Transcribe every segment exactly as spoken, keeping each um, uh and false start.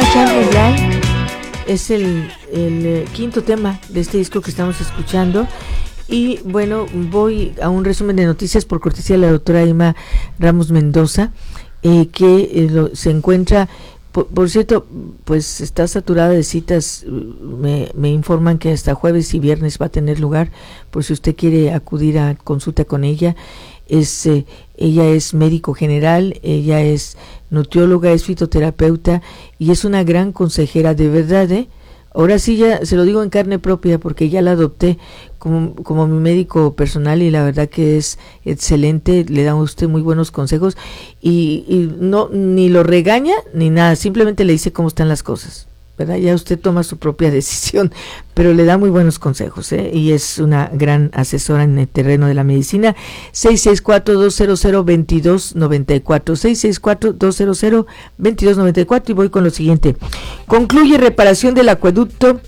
Charlie Blind es el, el eh, quinto tema de este disco que estamos escuchando. Y bueno, voy a un resumen de noticias por cortesía de la doctora Ima Ramos Mendoza, eh, que eh, lo, se encuentra, por, por cierto, pues está saturada de citas. Me, me informan que hasta jueves y viernes va a tener lugar, por si usted quiere acudir a consulta con ella. Es eh, ella es médico general, ella es nutrióloga, es fitoterapeuta y es una gran consejera, de verdad, ¿eh? Ahora sí ya se lo digo en carne propia porque ya la adopté como, como mi médico personal y la verdad que es excelente, le da a usted muy buenos consejos y, y no ni lo regaña ni nada, simplemente le dice cómo están las cosas, ¿verdad? Ya usted toma su propia decisión, pero le da muy buenos consejos, ¿eh? Y es una gran asesora en el terreno de la medicina. seis seis cuatro, dos cero cero, dos dos nueve cuatro, seis seis cuatro, dos cero cero, dos dos nueve cuatro, y voy con lo siguiente. Concluye reparación del acueducto.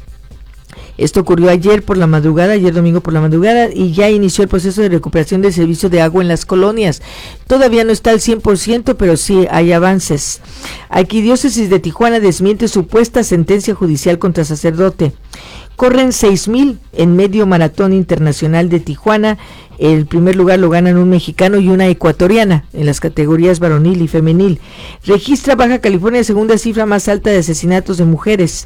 Esto ocurrió ayer por la madrugada, ayer domingo por la madrugada, y ya inició el proceso de recuperación del servicio de agua en las colonias. Todavía no está al cien por ciento, pero sí hay avances. Arquidiócesis de Tijuana desmiente supuesta sentencia judicial contra sacerdote. Corren seis mil en medio maratón internacional de Tijuana. El primer lugar lo ganan un mexicano y una ecuatoriana en las categorías varonil y femenil. Registra Baja California segunda cifra más alta de asesinatos de mujeres.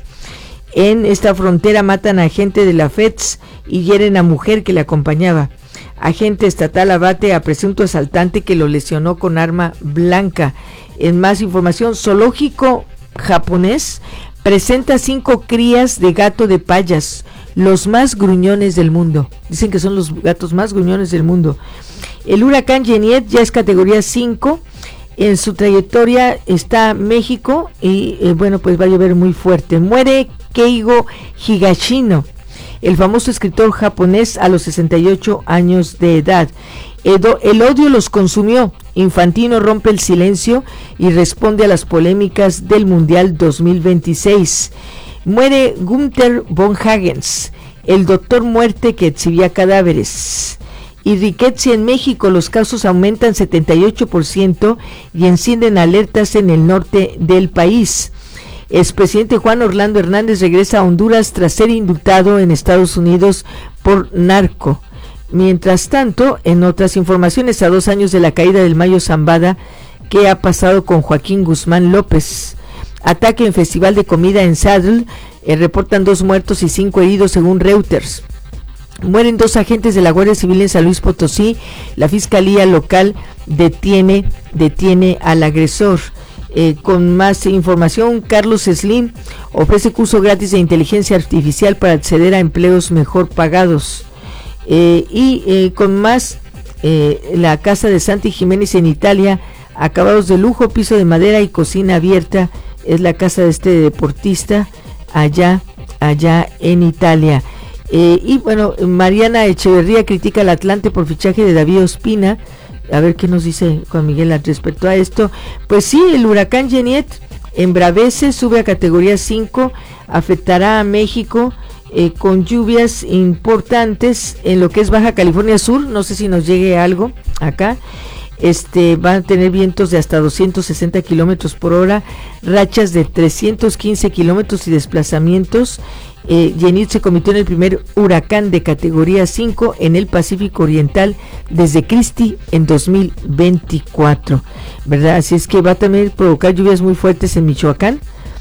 En esta frontera matan a agente de la F E D S y hieren a mujer que le acompañaba. Agente estatal abate a presunto asaltante que lo lesionó con arma blanca. En más información, zoológico japonés presenta cinco crías de gato de payas, los más gruñones del mundo. Dicen que son los gatos más gruñones del mundo. El huracán Jeniet ya es categoría cinco. En su trayectoria está México y eh, bueno, pues va a llover muy fuerte. Muere Keigo Higashino, el famoso escritor japonés, a los sesenta y ocho años de edad. Edo, el odio los consumió. Infantino rompe el silencio y responde a las polémicas del Mundial dos mil veintiséis. Muere Gunther von Hagens, el doctor muerte que exhibía cadáveres. Y riqueza en México, los casos aumentan setenta y ocho por ciento y encienden alertas en el norte del país. Expresidente Juan Orlando Hernández regresa a Honduras tras ser indultado en Estados Unidos por narco. Mientras tanto, en otras informaciones, a dos años de la caída del Mayo Zambada, ¿qué ha pasado con Joaquín Guzmán López? Ataque en festival de comida en Saddle, eh, reportan dos muertos y cinco heridos según Reuters. Mueren dos agentes de la Guardia Civil en San Luis Potosí. La Fiscalía Local detiene, detiene al agresor. Eh, con más información, Carlos Slim ofrece curso gratis de inteligencia artificial para acceder a empleos mejor pagados. Eh, y eh, con más, eh, la casa de Santi Jiménez en Italia, acabados de lujo, piso de madera y cocina abierta. Es la casa de este deportista allá, allá en Italia. Eh, y bueno, Mariana Echeverría critica al Atlante por fichaje de David Ospina. A ver qué nos dice Juan Miguel respecto a esto. Pues sí, el huracán Jeniet embravece, sube a categoría cinco, afectará a México eh, con lluvias importantes en lo que es Baja California Sur. No sé si nos llegue algo acá. Este, van a tener vientos de hasta doscientos sesenta kilómetros por hora, rachas de trescientos quince kilómetros y desplazamientos. Eh, Jeniet se convirtió en el primer huracán de categoría cinco en el Pacífico Oriental desde Christie en dos mil veinticuatro, ¿verdad? Así es que va a también provocar lluvias muy fuertes en Michoacán.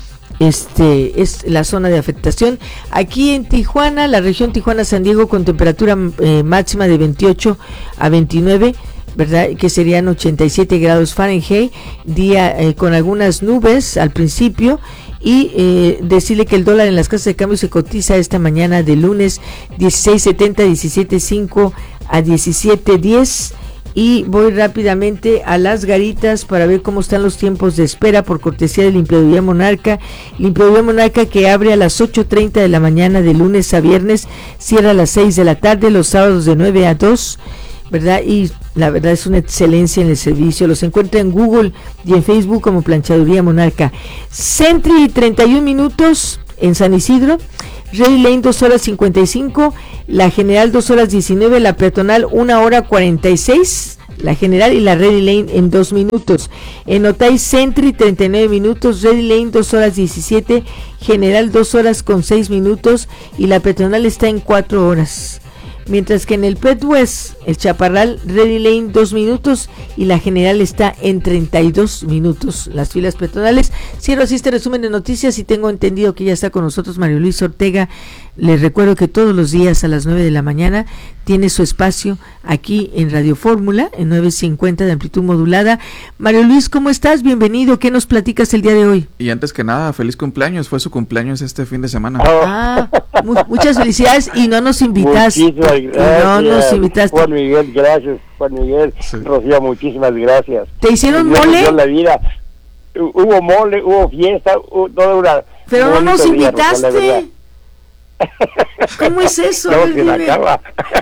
Este es la zona de afectación. Aquí en Tijuana, la región Tijuana-San Diego, con temperatura eh, máxima de veintiocho a veintinueve, ¿verdad? Que serían ochenta y siete grados Fahrenheit, día eh, con algunas nubes al principio. Y eh, decirle que el dólar en las casas de cambio se cotiza esta mañana de lunes dieciséis setenta, diecisiete cinco a diecisiete diez. Y voy rápidamente a las garitas para ver cómo están los tiempos de espera por cortesía de Limpiaduría Monarca. Limpiaduría Monarca, que abre a las ocho treinta de la mañana de lunes a viernes, cierra a las seis de la tarde, los sábados de nueve a dos, ¿verdad? Y la verdad es una excelencia en el servicio. Los encuentra en Google y en Facebook como Planchaduría Monarca. Sentry, treinta y un minutos en San Isidro. Rey Lane, dos horas cincuenta y cinco. La General, dos horas diecinueve. La Peatonal, una hora cuarenta y seis. la General y la Ready Lane en dos minutos. En Otay Sentry treinta y nueve minutos, Ready Lane dos horas diecisiete, General dos horas con seis minutos y la Peatonal está en cuatro horas. Mientras que en el Pet West, el Chaparral, Ready Lane dos minutos y la General está en treinta y dos minutos, las filas peatonales. Cierro así este resumen de noticias y tengo entendido que ya está con nosotros Mario Luis Ortega. Les recuerdo que todos los días a las nueve de la mañana tiene su espacio aquí en Radio Fórmula, en novecientos cincuenta de amplitud modulada. Mario Luis, ¿cómo estás? Bienvenido. ¿Qué nos platicas el día de hoy? Y antes que nada, feliz cumpleaños. Fue su cumpleaños este fin de semana. Ah, mu- muchas felicidades y no nos invitaste. Muchísimas gracias. No nos invitaste. Juan Miguel, gracias. Juan Miguel, Sí. Rocío, muchísimas gracias. ¿Te hicieron Dios nos mole? dio la vida. Hubo mole, hubo fiesta, hubo toda una... Pero no nos bonito día, Rocío, la verdad. invitaste. ¿Cómo es eso? No, A ver, se la dime. acaba.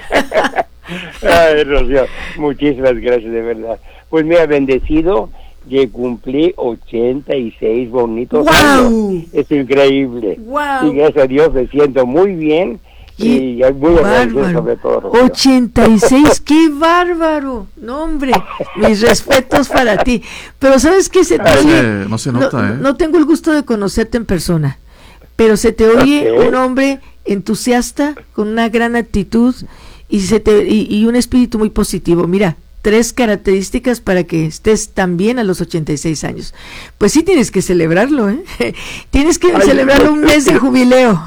Ay, Rocío, muchísimas gracias, de verdad. Pues mira, bendecido que cumplí ochenta y seis bonitos ¡Guau! años. Es increíble. ¡Guau! Y gracias a Dios me siento muy bien y, ¡Qué muy agradecido bárbaro! sobre todo, Rocío. ochenta y seis, ¡qué bárbaro! No, hombre, mis respetos para ti. Pero ¿sabes qué? Se te No oye, se- no se nota, no, ¿eh? no tengo el gusto de conocerte en persona, pero se te oye Ok. un hombre entusiasta, con una gran actitud y, se te, y, y un espíritu muy positivo. Mira, tres características para que estés tan bien a los ochenta y seis años. Pues sí tienes que celebrarlo, ¿eh? Tienes que Ay, celebrarlo un mes de jubileo.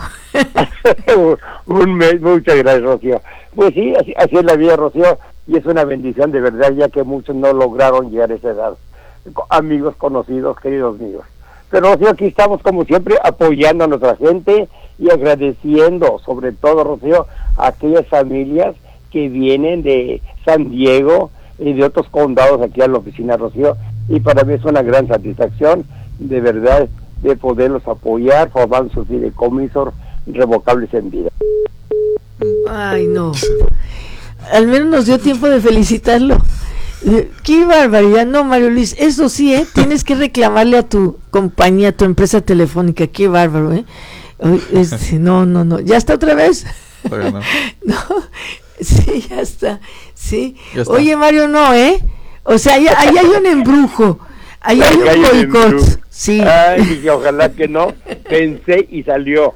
Un mes, muchas gracias, Rocío. Pues sí, así, así es la vida, Rocío, y es una bendición de verdad, ya que muchos no lograron llegar a esa edad. Co- Amigos, conocidos, queridos míos. Pero, Rocío, aquí estamos como siempre apoyando a nuestra gente y agradeciendo, sobre todo, Rocío, a aquellas familias que vienen de San Diego y de otros condados aquí a la oficina, Rocío, y para mí es una gran satisfacción, de verdad, de poderlos apoyar, formando sus fideicomisos revocables en vida. Ay, no. Al menos nos dio tiempo de felicitarlo. Eh, Qué barbaridad, no, Mario Luis. Eso sí, ¿eh? Tienes que reclamarle a tu compañía, a tu empresa telefónica. Qué bárbaro, ¿eh? Ay, este, no, no, no. ¿Ya está otra vez? Todavía no. No. Sí, ya está. Sí. Ya está. Oye, Mario, no, ¿eh? O sea, ahí, ahí hay un embrujo. Ahí hay Ahí hay un un boicot. embrujo. Sí. Ay, dije, ojalá que no. Pensé y salió.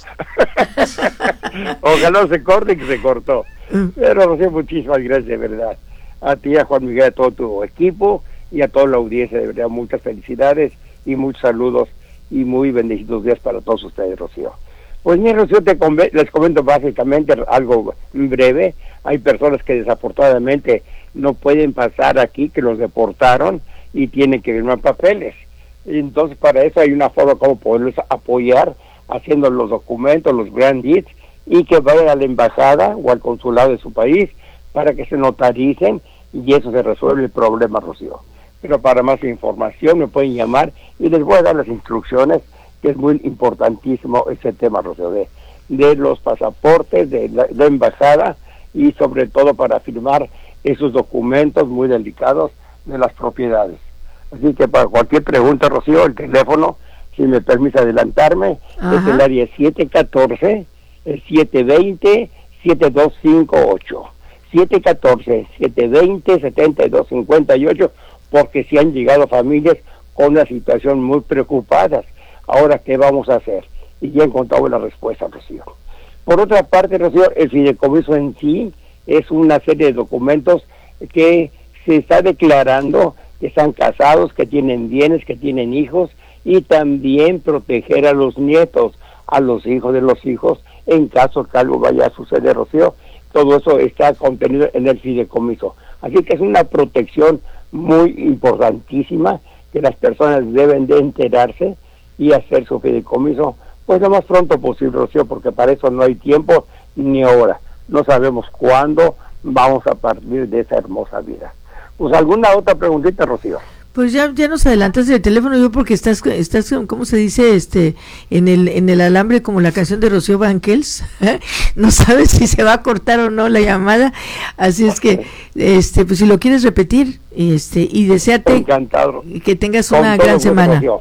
Ojalá se corte y que se cortó. Pero, Rocío, muchísimas gracias, de verdad. A ti, a Juan Miguel, a todo tu equipo y a toda la audiencia, de verdad, muchas felicidades y muchos saludos y muy bendecidos días para todos ustedes, Rocío. Pues mira, Rocío, te conve- les comento básicamente algo breve. Hay personas que desafortunadamente no pueden pasar aquí, que los deportaron y tienen que firmar papeles. Entonces, para eso hay una forma como poderlos apoyar, haciendo los documentos, los grand deeds, y que vayan a la embajada o al consulado de su país para que se notaricen y eso se resuelve el problema, Rocío. Pero para más información me pueden llamar y les voy a dar las instrucciones, que es muy importantísimo ese tema, Rocío, de, de los pasaportes, de la, la embajada y sobre todo para firmar esos documentos muy delicados de las propiedades. Así que para cualquier pregunta, Rocío, el teléfono, si me permite adelantarme, Ajá. es el área siete uno cuatro, siete dos cero, siete dos cinco ocho. siete uno cuatro, siete dos cero, siete dos cinco ocho, porque si han llegado familias con una situación muy preocupadas. Ahora, ¿qué vamos a hacer? Y ya he encontrado la respuesta, Rocío. Por otra parte, Rocío, el fideicomiso en sí es una serie de documentos que se está declarando que están casados, que tienen bienes, que tienen hijos, y también proteger a los nietos, a los hijos de los hijos, en caso que algo vaya a suceder, Rocío. Todo eso está contenido en el fideicomiso. Así que es una protección muy importantísima que las personas deben de enterarse y hacer su fideicomiso pues lo más pronto posible, Rocío, porque para eso no hay tiempo ni hora. No sabemos cuándo vamos a partir de esa hermosa vida. Pues alguna otra preguntita, Rocío. Pues ya, ya nos adelantas del teléfono, yo porque estás, estás, ¿cómo se dice? Este, en el, en el alambre como la canción de Rocío Banquels, ¿eh? No sabes si se va a cortar o no la llamada, así es que, este, pues si lo quieres repetir, este, y deseate Encantado. que tengas Con una todo gran gusto, semana. Rocío.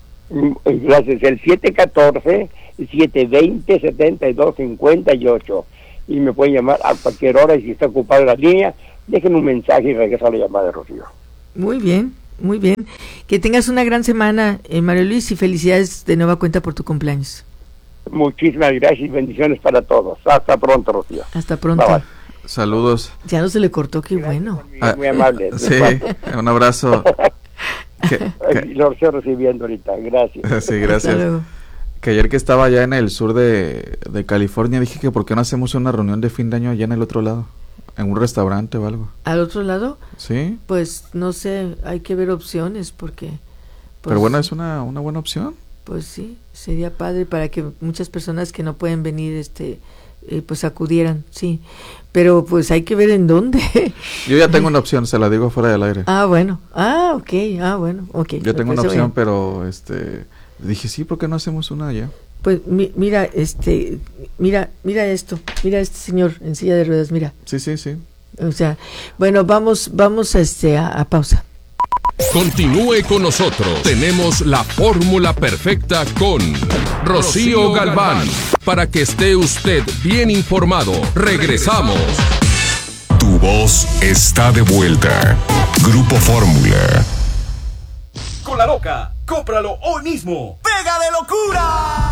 Gracias, el siete uno cuatro, siete dos cero, siete dos cinco ocho, y me pueden llamar a cualquier hora, y si está ocupada la línea, dejen un mensaje y regresa la llamada de Rocío. Muy bien, muy bien. Que tengas una gran semana, eh, Mario Luis, y felicidades de nueva cuenta por tu cumpleaños. Muchísimas gracias y bendiciones para todos. Hasta pronto, Rocío. Hasta pronto. Bye, bye. Saludos. Ya no se le cortó, qué bueno. Muy, muy amable. Sí, un abrazo. que, que... Lo estoy recibiendo ahorita, gracias. Sí, gracias. Que ayer que estaba allá en el sur de, de California, dije que por qué no hacemos una reunión de fin de año allá en el otro lado, en un restaurante o algo. ¿Al otro lado? Sí. Pues no sé, hay que ver opciones porque... Pues, pero bueno, es una, una buena opción. Pues sí, sería padre para que muchas personas que no pueden venir, este... Eh, pues acudieran, sí, pero pues hay que ver en dónde. Yo ya tengo una opción, se la digo fuera del aire. Ah, bueno, ah, ok, ah, bueno, ok. Yo tengo una pues, opción, bueno. pero este, dije, sí, ¿por qué no hacemos una allá? Pues mi, mira, este, mira, mira esto, mira este señor en silla de ruedas, mira. Sí, sí, sí. O sea, bueno, vamos, vamos este, a, a pausa. Continúe con nosotros. Tenemos la fórmula perfecta con Rocío Galván. Para que esté usted bien informado, regresamos. Tu voz está de vuelta. Grupo Fórmula. Con la loca, cómpralo hoy mismo. ¡Pega de locura!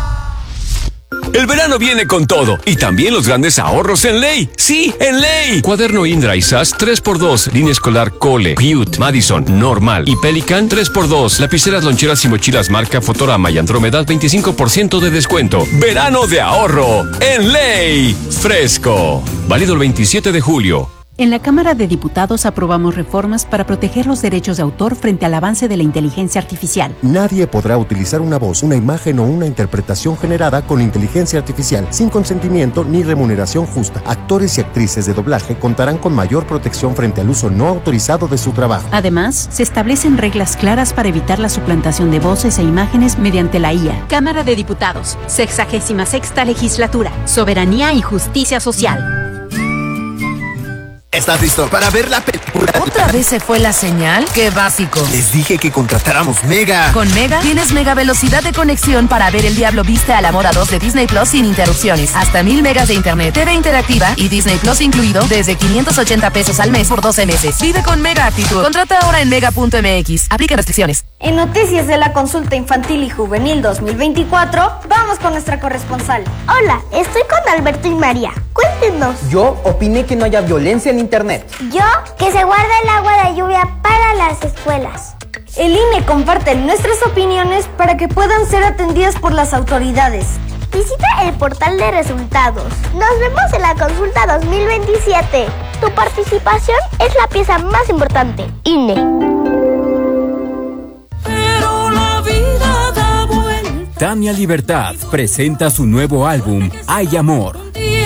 El verano viene con todo y también los grandes ahorros en Ley. ¡Sí, en Ley! Cuaderno Indra y S A S tres por dos, línea escolar Cole, Cute, Madison, Normal y Pelican tres por dos, lapiceras, loncheras y mochilas marca Fotorama y Andrómeda veinticinco por ciento de descuento. Verano de ahorro en Ley. Fresco. Válido el veintisiete de julio. En la Cámara de Diputados aprobamos reformas para proteger los derechos de autor frente al avance de la inteligencia artificial. Nadie podrá utilizar una voz, una imagen o una interpretación generada con inteligencia artificial sin consentimiento ni remuneración justa. Actores y actrices de doblaje contarán con mayor protección frente al uso no autorizado de su trabajo. Además, se establecen reglas claras para evitar la suplantación de voces e imágenes mediante la I A. Cámara de Diputados, sexagésima sexta legislatura, soberanía y justicia social. ¿Estás listo para ver la película? ¿Otra vez se fue la señal? ¡Qué básico! Les dije que contratáramos Mega. Con Mega tienes mega velocidad de conexión para ver El Diablo Viste a la Moda dos de Disney Plus sin interrupciones. Hasta mil megas de internet, T V interactiva y Disney Plus incluido desde quinientos ochenta pesos al mes por doce meses. Vive con Mega Actitud. Contrata ahora en mega punto m x. Aplica restricciones. En Noticias de la Consulta Infantil y Juvenil dos mil veinticuatro, vamos con nuestra corresponsal. Hola, estoy con Alberto y María. Cuéntenos. Yo opiné que no haya violencia en internet. Yo, que se guarda el agua de lluvia para las escuelas. El I N E comparte nuestras opiniones para que puedan ser atendidas por las autoridades. Visita el portal de resultados. Nos vemos en la consulta dos mil veintisiete. Tu participación es la pieza más importante. I N E. Tania Libertad presenta su nuevo álbum, Hay Amor.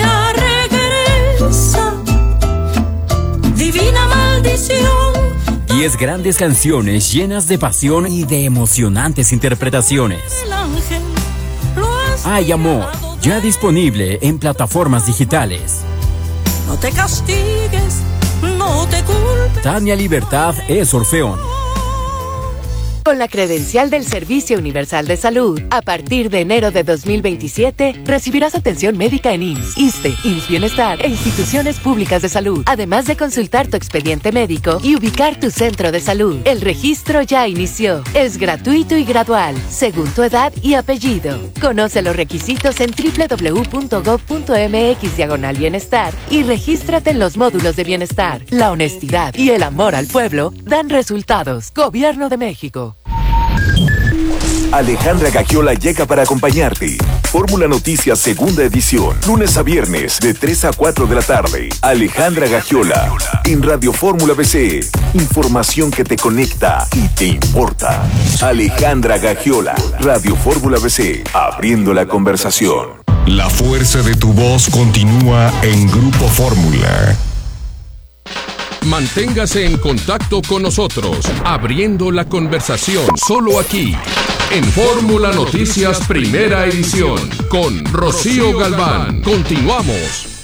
Divina maldición. Diez grandes canciones llenas de pasión y de emocionantes interpretaciones. Hay Amor, ya disponible en plataformas digitales. No te castigues, no te culpes. Tania Libertad es Orfeón. Con la credencial del Servicio Universal de Salud, a partir de enero de dos mil veintisiete, recibirás atención médica en I M S S, ISSSTE, I M S S Bienestar e instituciones públicas de salud, además de consultar tu expediente médico y ubicar tu centro de salud. El registro ya inició. Es gratuito y gradual, según tu edad y apellido. Conoce los requisitos en doble u doble u doble u punto gob punto m x diagonal bienestar y regístrate en los módulos de bienestar. La honestidad y el amor al pueblo dan resultados. Gobierno de México. Alejandra Gagiola llega para acompañarte. Fórmula Noticias segunda edición, lunes a viernes de tres a cuatro de la tarde. Alejandra Gagiola en Radio Fórmula B C. Información que te conecta y te importa. Alejandra Gagiola, Radio Fórmula B C, abriendo la conversación. La fuerza de tu voz continúa en Grupo Fórmula. Manténgase en contacto con nosotros, abriendo la conversación, solo aquí, en Fórmula Noticias Primera Edición, con Rocío Galván. Continuamos.